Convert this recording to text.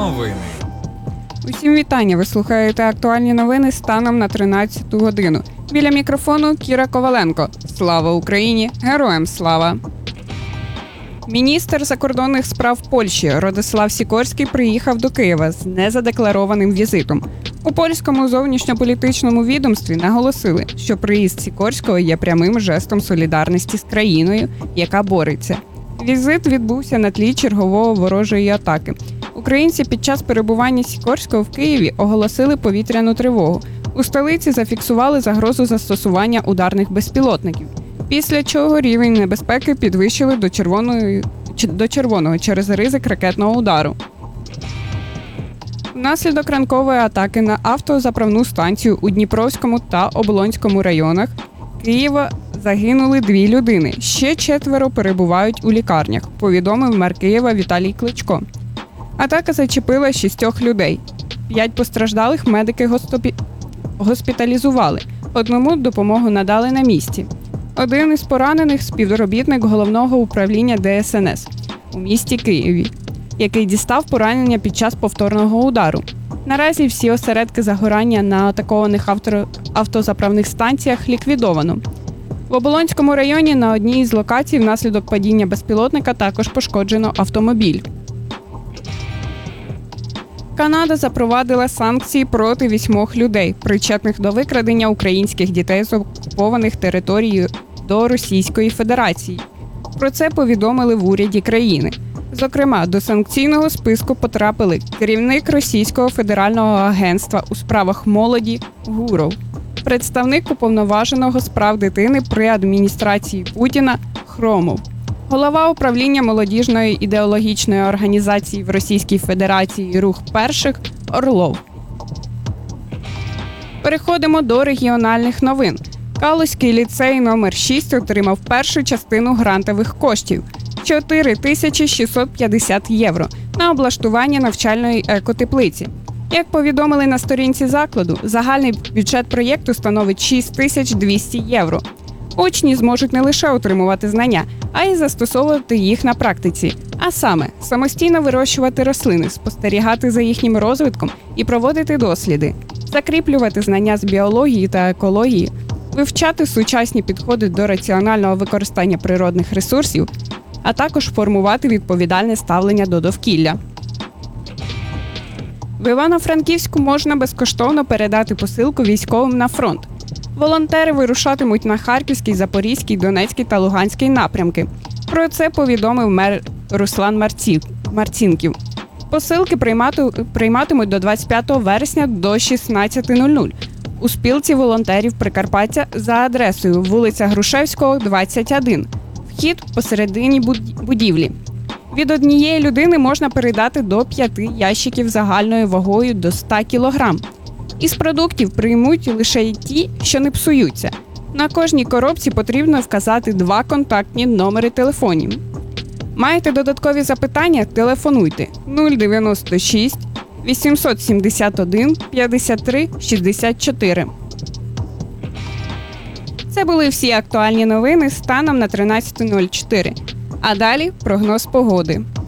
Новини. Усім вітання! Ви слухаєте актуальні новини станом на 13-ту годину. Біля мікрофону Кіра Коваленко. Слава Україні! Героям слава! Міністр закордонних справ Польщі Радослав Сікорський приїхав до Києва з незадекларованим візитом. У польському зовнішньополітичному відомстві наголосили, що приїзд Сікорського є прямим жестом солідарності з країною, яка бореться. Візит відбувся на тлі чергової ворожої атаки. Українці під час перебування Сікорського в Києві оголосили повітряну тривогу. У столиці зафіксували загрозу застосування ударних безпілотників, після чого рівень небезпеки підвищили до червоного через ризик ракетного удару. Внаслідок ранкової атаки на автозаправну станцію у Дніпровському та Оболонському районах Києва загинули 2 людини. Ще 4 перебувають у лікарнях, повідомив мер Києва Віталій Кличко. Атака зачепила 6 людей. 5 постраждалих медики госпіталізували. 1 допомогу надали на місці. Один із поранених – співробітник головного управління ДСНС у місті Києві, який дістав поранення під час повторного удару. Наразі всі осередки загорання на атакованих автозаправних станціях ліквідовано. В Оболонському районі на одній із локацій внаслідок падіння безпілотника також пошкоджено автомобіль. Канада запровадила санкції проти 8 людей, причетних до викрадення українських дітей з окупованих територій до Російської Федерації. Про це повідомили в уряді країни. Зокрема, до санкційного списку потрапили керівник Російського федерального агентства у справах молоді Гуров, представник уповноваженого з прав дитини при адміністрації Путіна Хромов, голова управління молодіжної ідеологічної організації в Російській Федерації «Рух перших» Орлов. Переходимо до регіональних новин. Калузький ліцей номер 6 отримав першу частину грантових коштів – 4650 євро на облаштування навчальної екотеплиці. Як повідомили на сторінці закладу, загальний бюджет проєкту становить 6200 євро. Учні зможуть не лише отримувати знання, а й застосовувати їх на практиці. А саме, самостійно вирощувати рослини, спостерігати за їхнім розвитком і проводити досліди, закріплювати знання з біології та екології, вивчати сучасні підходи до раціонального використання природних ресурсів, а також формувати відповідальне ставлення до довкілля. В Івано-Франківську можна безкоштовно передати посилку військовим на фронт. Волонтери вирушатимуть на Харківський, Запорізький, Донецький та Луганський напрямки. Про це повідомив мер Руслан Марцінків. Посилки прийматимуть до 25 вересня до 16:00 у спілці волонтерів Прикарпаття за адресою вулиця Грушевського, 21. Вхід посередині будівлі. Від однієї людини можна передати до 5 ящиків загальною вагою до 100 кг. Із продуктів приймуть лише ті, що не псуються. На кожній коробці потрібно вказати 2 контактні номери телефонів. Маєте додаткові запитання? Телефонуйте 096 871 53 64. Це були всі актуальні новини станом на 13:04. А далі прогноз погоди.